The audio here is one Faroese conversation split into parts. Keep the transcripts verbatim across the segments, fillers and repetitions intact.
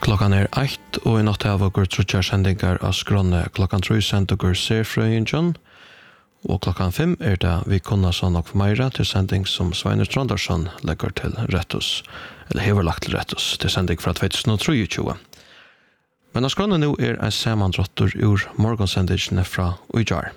Klokkan er ett og i natt har vi gått trutjar sendingar av skrånne. Klokkan tre sender dere Serfrøyen og klokkan fem er det vi kunne så nok for meira til sending som Sveine Strandarsson legger til rettus, eller hever lagt til rettus, til sending fra tjuetre. Men av skrånne nå er en samandrottur ur morgonsendingene fra Ujar.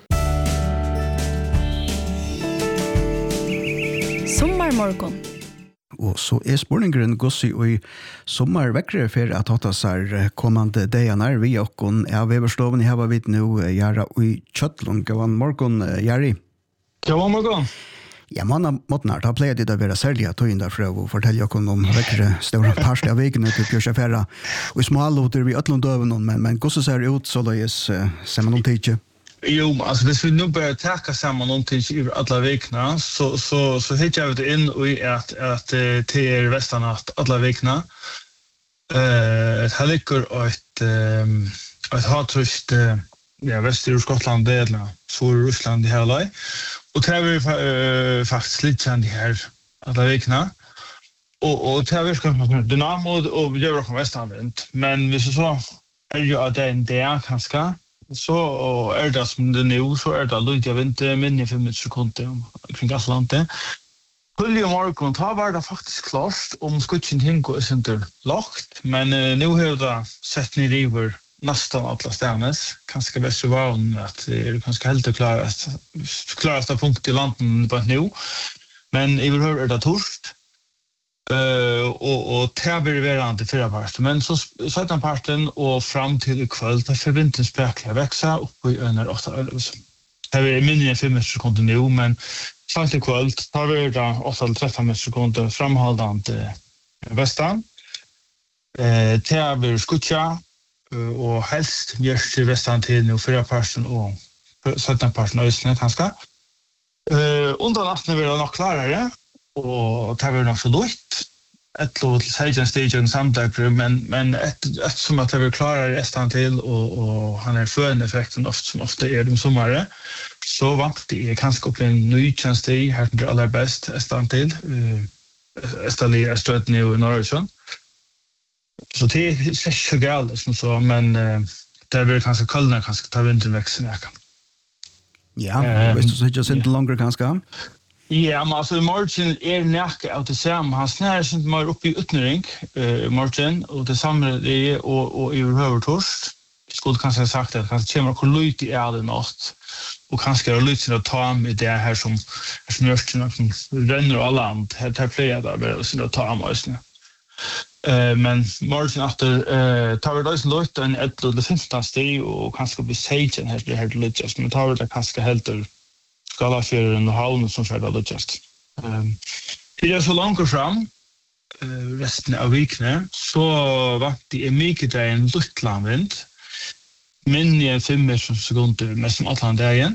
Sommarmorgon. Og så er spurningen gossi og i sommervekkere for at hatt seg kommande dagene vi og av Weberstoven i hava vidt nå Jara og i Kjøtlund. Gavan morgon, Jari. Gavan morgon. Ja, manna måten her, da pleier det å være særlig at tog inn der for å fortelle dere om vekkere store parslige av vikene til Pjørsjafæra. Og i småloter vi øtlund døven, men, men gossi ser ut så løys, ser man om tidlig. Jo, alltså hvis vi nu börjar täcka samman någonting i alla veckorna så så så hittar vi det in och i att att till västernatt alla veckorna. Eh ett halkor och ett ett hatrust ja väster Skottland delar så Ryssland det hela. Och det är faktiskt lite känd här alla veckorna. Och och det är kanske Dynamo och gör från västervind, men hvis så är ju att det där kanske så är det som det nu så är det lite jag vet inte minne fem sekunder kring Atlanten. Kulje morgon tar var det faktiskt klart om skutchen hinko är inte lagt men uh, nu har det sett ner över nästan alla stämmes kanske bäst var att det är kanske helt klart klaraste punkt i landet på nu men i hör är det torst. Uh, och och tävlar förra parten men så sätter parten och fram till kväll där förbindelsen spökliga växa upp i öner åtta alltså. Det är minne fem sekunder nu men fram till kväll tar vi då åtta till tretton sekunder framhållande västan. Eh tävlar skutcha och helst görs till västan till nu förra parten och sätter parten ösnen kanske. Eh under natten blir det nog klarare. Og det var nok så lutt ett låt säga station samtidigt men men ett ett som att det vill klara resten till och och han är för effekten ofta som ofta är de sommare så vart det kanske upp en ny tjänst i här det allra bäst resten till eh Estalia stöd nu i Norrköping så det är så galet som så men det vill kanske kallna kanske ta vinterväxeln jag kan ja visst så just inte längre kanske. Ja, men alltså Martin är näka av det samma. Han snär sig inte mer upp i utnöring, eh, Martin, och det samma det och och i övertorst. Skulle kanske ha sagt att kanske kommer kollut i all natt. Och kanske är lite att ta med det här som som mörken som ränner och land. Här tar fler där bara så att ta med oss. Eh, men Martin efter eh tar vi då så låt en ett eller femton steg och kanske bli sagen här det här lite just men tar vi det kanske helt skala för en halv som så där just. Ehm det är så långt fram eh resten av veckan så var det är mycket där en luftlandvind. Men i fem sekunder med som Atlant dagen.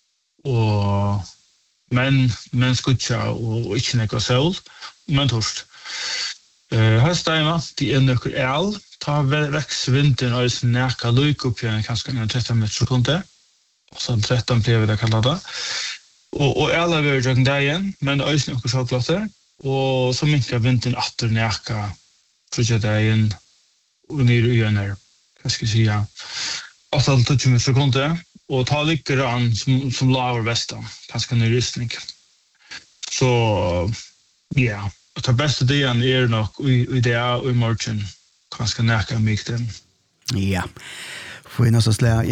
Och men men skutcha och inte något sol men torst. Eh höstdagen det är nog all ta väx vintern och snäcka luk upp igen kanske en tretton sekunder. Och så tretton blev det kallat det. Och och alla vill jag dagen men ösn och så platser och så mycket vintern åter näka för dagen och ner i öner. Vad ska jag säga? Och så tjugo sekunder och ta lyckor an som som lavar västan. Kanske en rustning. Så ja, och det bästa dagen är nog i i det och i morgon kanske näka mycket. Ja. Får jag nästan slä